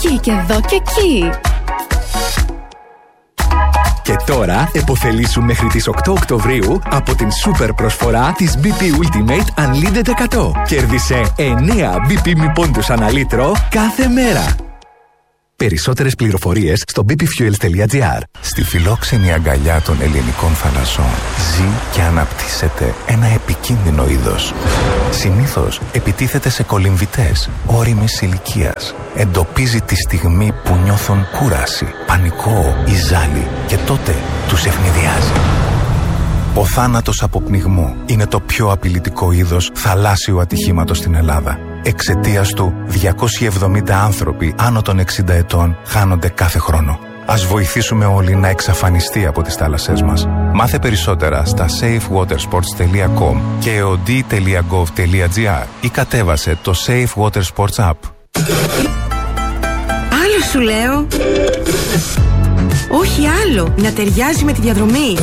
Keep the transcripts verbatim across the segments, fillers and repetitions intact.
εκεί και εδώ και εκεί. Και τώρα επωφελήσου μέχρι τις οκτώ Οκτωβρίου από την σούπερ προσφορά της μπι πι Ultimate Unlimited εκατό. Κέρδισε εννέα μπι πι μη πόντους ανά λίτρο κάθε μέρα. Περισσότερες πληροφορίες στο μπι πι fuels τελεία τζι άρ. Στη φιλόξενη αγκαλιά των ελληνικών θαλασσών ζει και αναπτύσσεται ένα επικίνδυνο είδος. Συνήθως επιτίθεται σε κολυμβητές ώριμης ηλικίας. Εντοπίζει τη στιγμή που νιώθουν κούραση, πανικό ή ζάλι και τότε τους ευνηδιάζει. Ο θάνατος από πνιγμό είναι το πιο απειλητικό είδος θαλάσσιου ατυχήματος στην Ελλάδα. Εξαιτίας του, διακόσιοι εβδομήντα άνθρωποι άνω των εξήντα ετών χάνονται κάθε χρόνο. Ας βοηθήσουμε όλοι να εξαφανιστεί από τις θάλασσές μας. Μάθε περισσότερα στα safe water sports τελεία com και eod τελεία gov τελεία τζι άρ ή κατέβασε το Safe Water Sports App. Άλλο σου λέω. Όχι άλλο, να ταιριάζει με τη διαδρομή.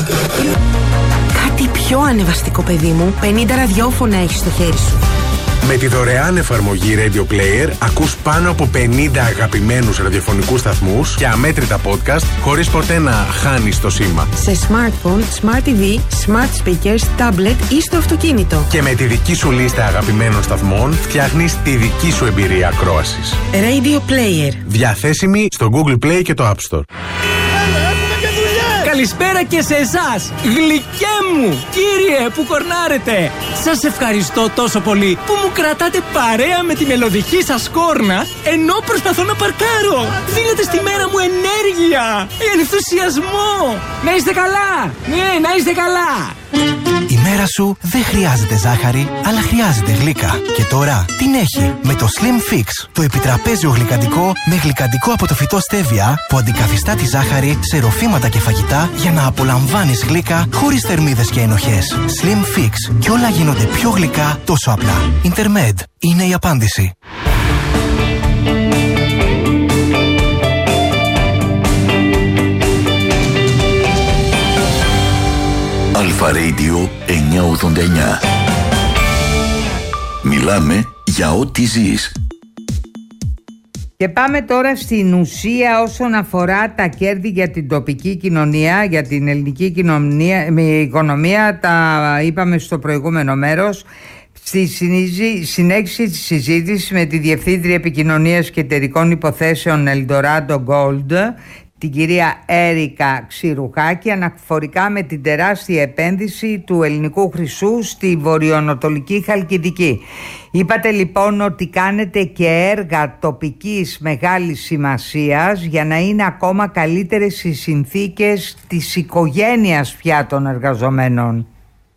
Κάτι πιο ανεβαστικό, παιδί μου. πενήντα ραδιόφωνα έχεις στο χέρι σου. Με τη δωρεάν εφαρμογή Radio Player ακούς πάνω από πενήντα αγαπημένους ραδιοφωνικούς σταθμούς και αμέτρητα podcast χωρίς ποτέ να χάνεις το σήμα. Σε smartphone, smart τι βι, smart speakers, tablet ή στο αυτοκίνητο. Και με τη δική σου λίστα αγαπημένων σταθμών φτιάχνεις τη δική σου εμπειρία ακρόασης. Radio Player. Διαθέσιμη στο Google Play και το App Store. Καλησπέρα και σε εσάς, γλυκέ μου, κύριε που κορνάρετε. Σας ευχαριστώ τόσο πολύ που μου κρατάτε παρέα με τη μελωδική σας κόρνα ενώ προσπαθώ να παρκάρω. Δίνετε στη μέρα μου ενέργεια, ενθουσιασμό. Να είστε καλά, ναι, να είστε καλά. Η μέρα σου δεν χρειάζεται ζάχαρη, αλλά χρειάζεται γλύκα. Και τώρα την έχει με το Slim Fix, το επιτραπέζιο γλυκαντικό με γλυκαντικό από το φυτό στέβια που αντικαθιστά τη ζάχαρη σε ροφήματα και φαγητά για να απολαμβάνεις γλύκα χωρίς θερμίδες και ενοχές. Slim Fix, και όλα γίνονται πιο γλυκά τόσο απλά. Intermed είναι η απάντηση. Αλφα Radio εννιακόσια ογδόντα εννιά. Μιλάμε για ό,τι ζεις. Και πάμε τώρα στην ουσία όσον αφορά τα κέρδη για την τοπική κοινωνία, για την ελληνική κοινωνία, με οικονομία, τα είπαμε στο προηγούμενο μέρος. Στη συνέχιση της συζήτησης με τη Διευθύντρια Επικοινωνίας και Εταιρικών Υποθέσεων Eldorado Gold, την κυρία Έρικα Ξηρουχάκη, αναφορικά με την τεράστια επένδυση του ελληνικού χρυσού στη βορειοανατολική Χαλκιδική. Είπατε λοιπόν ότι κάνετε και έργα τοπικής μεγάλης σημασίας για να είναι ακόμα καλύτερες οι συνθήκες της οικογένειας πια των εργαζομένων.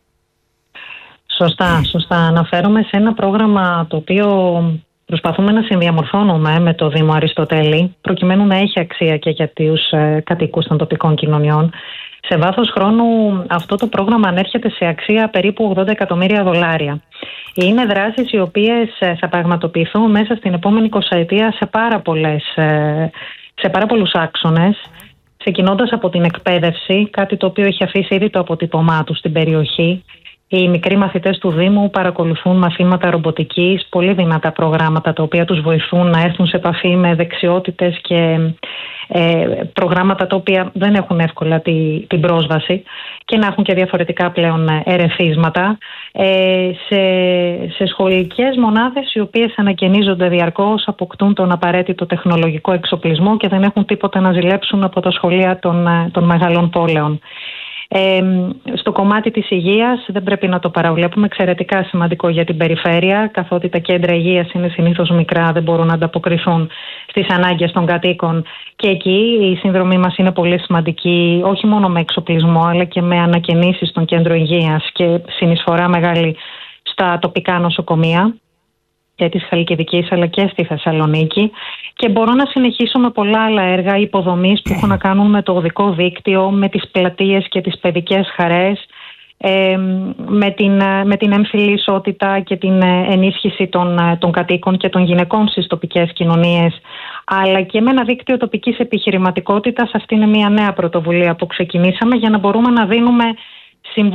Σωστά, σωστά. Αναφέρομαι σε ένα πρόγραμμα το οποίο προσπαθούμε να συνδιαμορφώνουμε με το Δήμο Αριστοτέλη, προκειμένου να έχει αξία και για τους ε, κατοίκους των τοπικών κοινωνιών. Σε βάθος χρόνου αυτό το πρόγραμμα ανέρχεται σε αξία περίπου ογδόντα εκατομμύρια δολάρια. Είναι δράσεις οι οποίες θα πραγματοποιηθούν μέσα στην επόμενη εικοσαετία σε πάρα, πολλές, ε, σε πάρα πολλούς άξονες, ξεκινώντας από την εκπαίδευση, κάτι το οποίο έχει αφήσει ήδη το αποτύπωμά του στην περιοχή. Οι μικροί μαθητές του Δήμου παρακολουθούν μαθήματα ρομποτικής, πολύ δυνατά προγράμματα τα οποία τους βοηθούν να έρθουν σε επαφή με δεξιότητες και ε, προγράμματα τα οποία δεν έχουν εύκολα τη, την πρόσβαση και να έχουν και διαφορετικά πλέον ερεθίσματα ε, σε, σε σχολικές μονάδες οι οποίες ανακαινίζονται διαρκώς, αποκτούν τον απαραίτητο τεχνολογικό εξοπλισμό και δεν έχουν τίποτα να ζηλέψουν από τα σχολεία των, των μεγάλων πόλεων. Ε, στο κομμάτι της υγείας δεν πρέπει να το παραβλέπουμε, εξαιρετικά σημαντικό για την περιφέρεια, καθότι τα κέντρα υγείας είναι συνήθως μικρά, δεν μπορούν να ανταποκριθούν στις ανάγκες των κατοίκων και εκεί η συνδρομή μας είναι πολύ σημαντική, όχι μόνο με εξοπλισμό αλλά και με ανακαινήσεις των κέντρων υγείας και συνεισφορά μεγάλη στα τοπικά νοσοκομεία και της Χαλκιδικής αλλά και στη Θεσσαλονίκη. Και μπορώ να συνεχίσω με πολλά άλλα έργα υποδομής που έχουν να κάνουν με το οδικό δίκτυο, με τις πλατείες και τις παιδικές χαρές, ε, με, την, με την έμφυλη ισότητα και την ενίσχυση των, των κατοίκων και των γυναικών στις τοπικές κοινωνίες, αλλά και με ένα δίκτυο τοπικής επιχειρηματικότητας. Αυτή είναι μια νέα πρωτοβουλία που ξεκινήσαμε για να μπορούμε να δίνουμε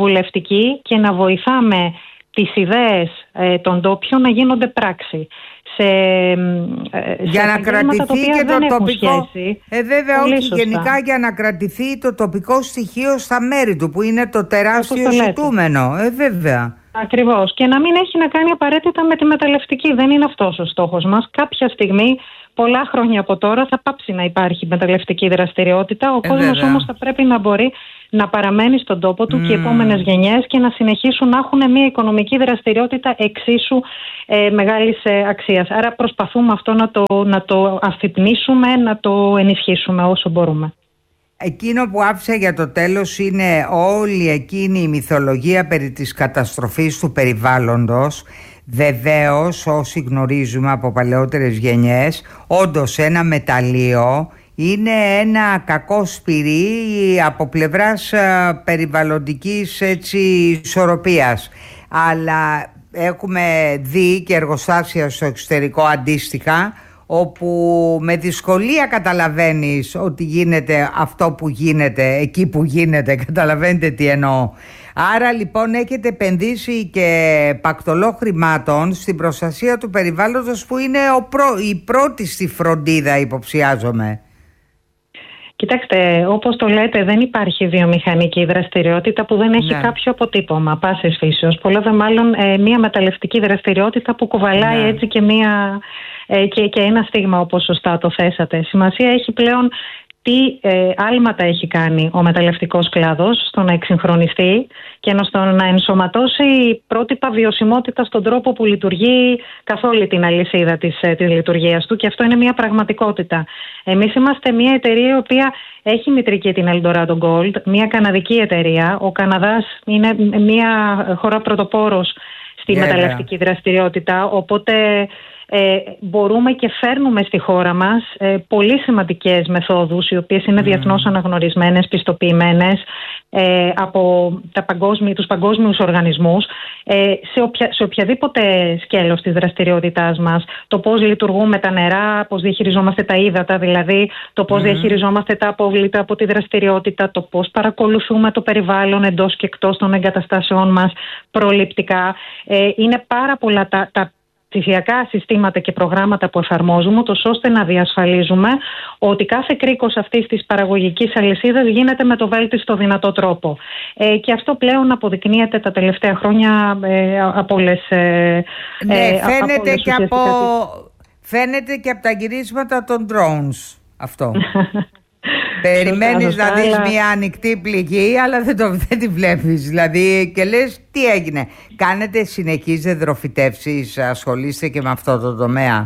συμβουλευτική και να βοηθάμε τις ιδέες ε, των ντόπιων να γίνονται πράξη. σε, για σε να κρατηθεί και το τοπικό. Ε, βέβαια, Πολύ όχι, σωστά. γενικά για να κρατηθεί το τοπικό στοιχείο στα μέρη του, που είναι το τεράστιο ζητούμενο. Ε, βέβαια. Ακριβώς. Και να μην έχει να κάνει απαραίτητα με τη μεταλλευτική. Δεν είναι αυτός ο στόχος μας. Κάποια στιγμή, πολλά χρόνια από τώρα, θα πάψει να υπάρχει μεταλλευτική δραστηριότητα. Ο ε, κόσμος βέβαια. Όμως θα πρέπει να μπορεί να παραμένει στον τόπο του mm. και οι επόμενες γενιές και να συνεχίσουν να έχουν μια οικονομική δραστηριότητα εξίσου ε, μεγάλης ε, αξίας. Άρα προσπαθούμε αυτό να το, να το αφυπνίσουμε, να το ενισχύσουμε όσο μπορούμε. Εκείνο που άφησα για το τέλος είναι όλη εκείνη η μυθολογία περί της καταστροφής του περιβάλλοντος. Βεβαίως, όσοι γνωρίζουμε από παλαιότερες γενιές, όντως ένα μεταλλείο είναι ένα κακό σπυρί από πλευράς περιβαλλοντικής έτσι, ισορροπίας. Αλλά έχουμε δει και εργοστάσια στο εξωτερικό αντίστοιχα, όπου με δυσκολία καταλαβαίνεις ότι γίνεται αυτό που γίνεται, εκεί που γίνεται, καταλαβαίνετε τι εννοώ. Άρα λοιπόν έχετε επενδύσει και πακτολό χρημάτων στην προστασία του περιβάλλοντος, που είναι ο πρω... η πρώτη στη φροντίδα, υποψιάζομαι. Κοιτάξτε, όπως το λέτε, δεν υπάρχει βιομηχανική δραστηριότητα που δεν έχει ναι. κάποιο αποτύπωμα πάσης φύσεως. Πολλά δε μάλλον ε, μια μεταλλευτική δραστηριότητα που κουβαλάει ναι. έτσι και, μια, ε, και, και ένα στίγμα, όπως σωστά το θέσατε. Σημασία έχει πλέον τι ε, άλματα έχει κάνει ο μεταλλευτικός κλάδος στο να εξυγχρονιστεί και στο να ενσωματώσει πρότυπα βιωσιμότητα στον τρόπο που λειτουργεί καθ' όλη την αλυσίδα της, της λειτουργίας του, και αυτό είναι μια πραγματικότητα. Εμείς είμαστε μια εταιρεία η οποία έχει μητρική την Eldorado Gold, μια καναδική εταιρεία. Ο Καναδάς είναι μια χώρα πρωτοπόρος στη yeah, μεταλλευτική yeah. δραστηριότητα, οπότε Ε, μπορούμε και φέρνουμε στη χώρα μας ε, πολύ σημαντικές μεθόδους, οι οποίες είναι mm. διεθνώς αναγνωρισμένες, πιστοποιημένες ε, από τα παγκόσμια, τους παγκόσμιους οργανισμούς ε, σε, οποια, σε οποιαδήποτε σκέλος της δραστηριότητάς μας. Το πώς λειτουργούμε τα νερά, πώς διαχειριζόμαστε τα ύδατα, δηλαδή το πώς mm. διαχειριζόμαστε τα απόβλητα από τη δραστηριότητα, το πώς παρακολουθούμε το περιβάλλον εντός και εκτός των εγκαταστάσεών μας προληπτικά. Ε, είναι πάρα πολλά τα, τα ψηφιακά συστήματα και προγράμματα που εφαρμόζουμε, ούτως ώστε να διασφαλίζουμε ότι κάθε κρίκος αυτής της παραγωγικής αλυσίδας γίνεται με το βέλτιστο δυνατό τρόπο. Ε, και αυτό πλέον αποδεικνύεται τα τελευταία χρόνια ε, από όλες ε, ναι, ε, φαίνεται, από όλες και από, φαίνεται και από τα γυρίσματα των drones αυτό. Περιμένεις να δεις αλλά... μια ανοιχτή πληγή, αλλά δεν, το, δεν τη βλέπεις. Δηλαδή, και λες τι έγινε. Κάνετε συνεχείς δεδροφυτεύσεις, ασχολείστε και με αυτό το τομέα?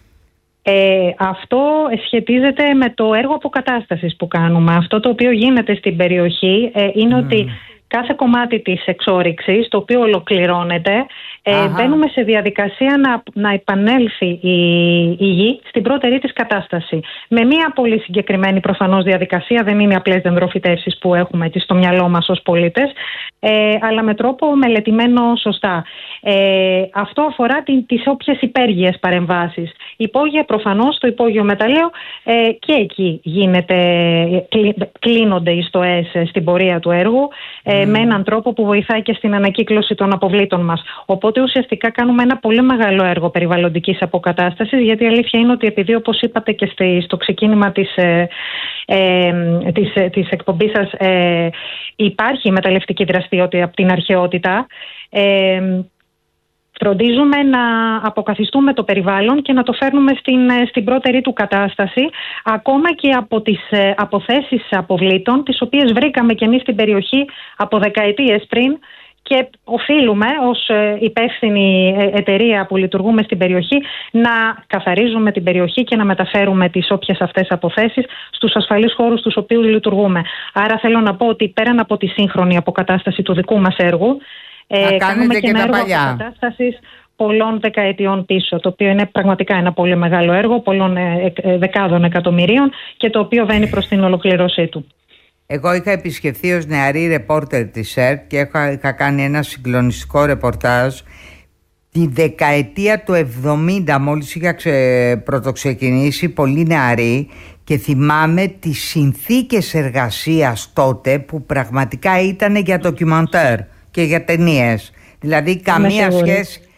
Ε, αυτό σχετίζεται με το έργο αποκατάστασης που κάνουμε. Αυτό το οποίο γίνεται στην περιοχή ε, είναι mm. ότι κάθε κομμάτι της εξόρυξης, το οποίο ολοκληρώνεται, ε, μπαίνουμε σε διαδικασία να, να επανέλθει η, η γη στην πρώτερη της κατάσταση. Με μια πολύ συγκεκριμένη προφανώς διαδικασία, δεν είναι απλές δεντροφυτεύσεις που έχουμε έτσι στο μυαλό μας ως πολίτες, ε, αλλά με τρόπο μελετημένο σωστά. Ε, αυτό αφορά την, τις όποιες υπέργειες παρεμβάσεις. Υπόγεια προφανώς, το υπόγειο μεταλλείο ε, και εκεί γίνεται, κλει, κλείνονται οι στοές στην πορεία του έργου, ε, mm. με έναν τρόπο που βοηθάει και στην ανακύκλωση των αποβλήτων μας. Οπότε ουσιαστικά κάνουμε ένα πολύ μεγάλο έργο περιβαλλοντικής αποκατάστασης, γιατί η αλήθεια είναι ότι επειδή, όπως είπατε και στο ξεκίνημα της, ε, ε, της, ε, της εκπομπής σας, ε, υπάρχει μεταλλευτική δραστηριότητα από την αρχαιότητα, ε, φροντίζουμε να αποκαθιστούμε το περιβάλλον και να το φέρνουμε στην, στην πρώτερη του κατάσταση, ακόμα και από τις αποθέσεις αποβλήτων, τις οποίες βρήκαμε και εμείς στην περιοχή από δεκαετίες πριν, και οφείλουμε ως υπεύθυνη εταιρεία που λειτουργούμε στην περιοχή να καθαρίζουμε την περιοχή και να μεταφέρουμε τις όποιες αυτές αποθέσεις στους ασφαλείς χώρους στους οποίους λειτουργούμε. Άρα θέλω να πω ότι πέραν από τη σύγχρονη αποκατάσταση του δικού μας έργου, Ε, κάνουμε και, και ένα έργο αποκατάστασης πολλών δεκαετιών πίσω, το οποίο είναι πραγματικά ένα πολύ μεγάλο έργο, πολλών ε, ε, δεκάδων εκατομμυρίων, και το οποίο βαίνει προς την ολοκλήρωσή του. Εγώ είχα επισκεφθεί ως νεαρή ρεπόρτερ της ΕΡΤ και είχα, είχα κάνει ένα συγκλονιστικό ρεπορτάζ τη δεκαετία του εβδομήντα, μόλις είχα ξε, πρωτοξεκινήσει, πολύ νεαρή, και θυμάμαι τις συνθήκες εργασίας τότε που πραγματικά ήταν για ντοκιμαντέρ και για ταινίες. Δηλαδή καμία σχέση,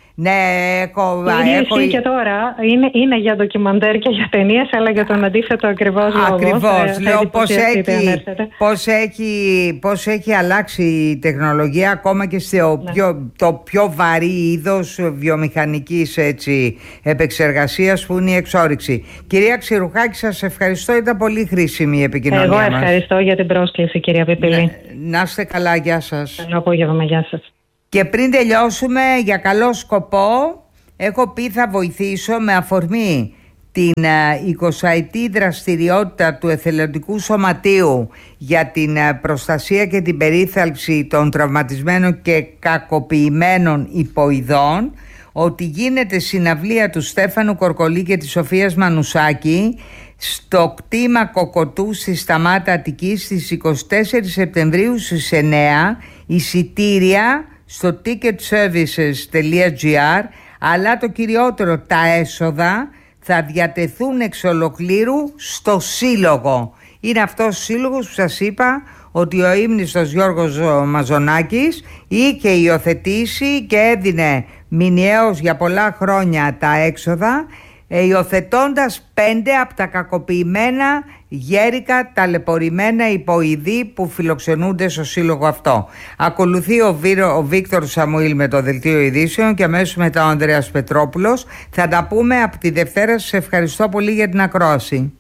Ναι, έχω... έχω... και τώρα είναι, είναι για ντοκιμαντέρ και για ταινίες, αλλά για τον αντίθετο ακριβώς λόγο. Ακριβώς. Θα, Λέω θα πώς, έχει, πώς, έχει, πώς έχει αλλάξει η τεχνολογία ακόμα και στο ναι. πιο, το πιο βαρύ είδος βιομηχανικής έτσι, επεξεργασίας που είναι η εξόρυξη. Κυρία Ξηρουχάκη, σας ευχαριστώ. Ήταν πολύ χρήσιμη η επικοινωνία Εγώ μας. Εγώ ευχαριστώ για την πρόσκληση, κυρία Πιπίλη. Ναι, να είστε καλά. Γεια σας. Καλό απόγευμα. Γεια σας. Και πριν τελειώσουμε, για καλό σκοπό, έχω πει θα βοηθήσω με αφορμή την εικοσαετή δραστηριότητα του Εθελοντικού Σωματείου για την προστασία και την περίθαλψη των τραυματισμένων και κακοποιημένων υποειδών, ότι γίνεται συναυλία του Στέφανου Κορκολή και της Σοφίας Μανουσάκη στο κτήμα Κοκοτού στη Σταμάτα Αττικής στις εικοστή τέταρτη Σεπτεμβρίου στις εννέα, εισιτήρια στο ticketservices τελεία gr, αλλά το κυριότερο, τα έσοδα θα διατεθούν εξ ολοκλήρου στο σύλλογο. Είναι αυτός ο σύλλογος που σας είπα ότι ο ύμνηστος Γιώργος Μαζονάκης είχε υιοθετήσει και έδινε μηνιαίως για πολλά χρόνια τα έξοδα, υιοθετώντας πέντε από τα κακοποιημένα γέρικα ταλαιπωρημένα υποειδή που φιλοξενούνται στο σύλλογο αυτό. Ακολουθεί ο, Βίρο, ο Βίκτορ Σαμουήλ με το Δελτίο Ειδήσεων και αμέσως μετά ο Ανδρέας Πετρόπουλος. Θα τα πούμε από τη Δευτέρα. Σας ευχαριστώ πολύ για την ακρόαση.